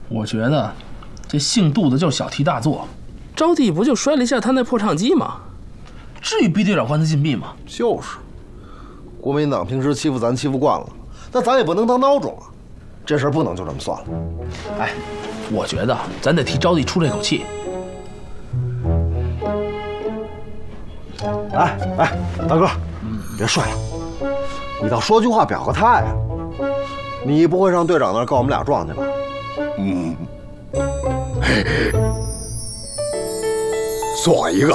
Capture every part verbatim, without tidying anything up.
我觉得这姓杜的就是小题大做。招娣不就摔了一下他那破唱机吗？至于逼队长关他禁闭吗？ 就是，国民党平时欺负咱欺负惯了，那咱也不能当孬种啊。这事儿不能就这么算了。 哎，我觉得咱得替招娣出这口气。 哎哎，大哥，你别睡了，你倒说句话表个态啊！你不会上队长那儿告我们俩撞去吧？ 嗯，嘿嘿，算一个。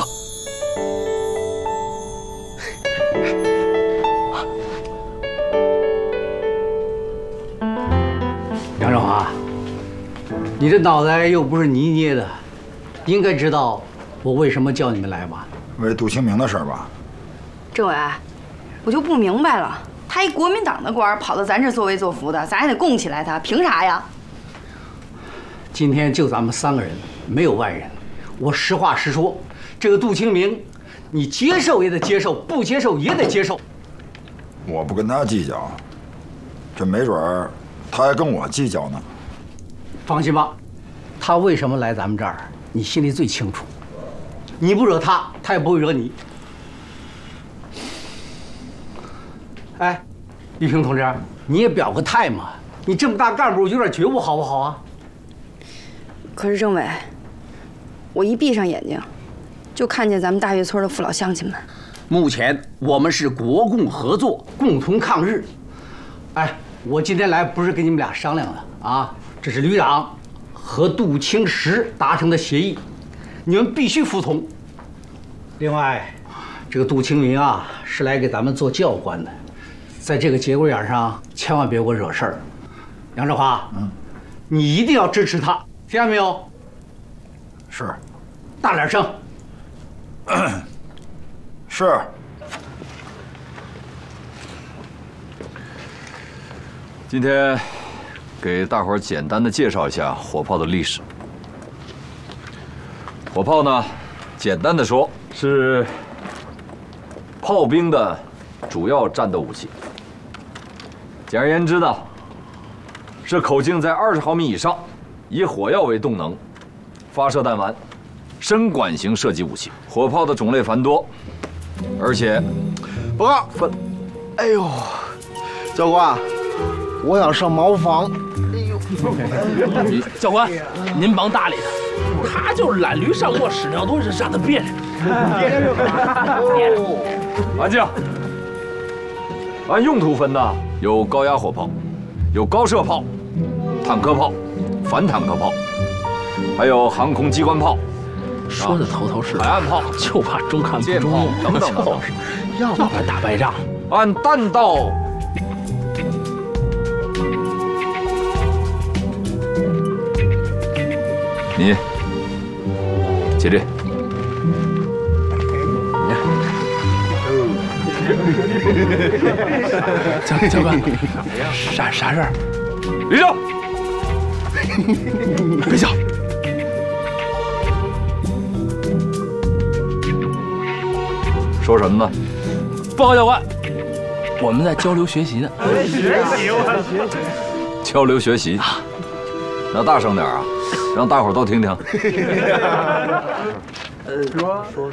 杨少华，你这脑袋又不是泥捏的，应该知道我为什么叫你们来吧？ 为杜清明的事儿吧？ 政委，我就不明白了，他一国民党的官跑到咱这作威作福的，咱还得供起来他，凭啥呀？ 今天就咱们三个人，没有外人。我实话实说，这个杜清明，你接受也得接受，不接受也得接受。 我不跟他计较，这没准儿他还跟我计较呢。 放心吧，他为什么来咱们这儿，你心里最清楚。你不惹他，他也不会惹你。哎，玉萍同志，你也表个态嘛！你这么大干部，有点觉悟好不好啊？ 可是政委，我一闭上眼睛，就看见咱们大岳村的父老乡亲们。 目前我们是国共合作，共同抗日。哎，我今天来不是跟你们俩商量的啊，这是旅长和杜清时达成的协议，你们必须服从。另外，这个杜清明啊，是来给咱们做教官的，在这个节骨眼上，千万别给我惹事儿。杨少华，嗯，你一定要支持他，听见没有？ 是。 大点声。 是。 今天给大伙儿简单的介绍一下火炮的历史。火炮呢，简单的说是炮兵的主要战斗武器。简而言之呢，是口径在二十毫米以上，以火药为动能，发射弹丸，深管型射击武器。火炮的种类繁多，而且报告分。哎呦，教官，我想上茅房。哎呦， 教官，您甭搭理他，他就是懒驴上过屎尿多，是让他憋着。憋着就憋着。安静。按用途分呢，有高压火炮，有高射炮、坦克炮、反坦克炮，还有航空机关炮。 说的头头是道， 海岸炮就怕中看不中用， 等等的， 要来打败仗。 按弹道。你起立。 教教官，啥啥事儿？ 立正。 别笑。 说什么呢？ 报告教官，我们在交流学习呢。 学习，我交流学习。那大声点啊，让大伙儿都听听。 呃，说说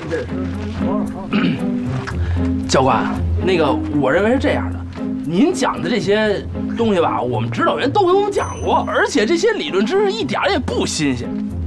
教官，那个我认为是这样的，您讲的这些东西吧，我们指导员都给我们讲过，而且这些理论知识一点也不新鲜。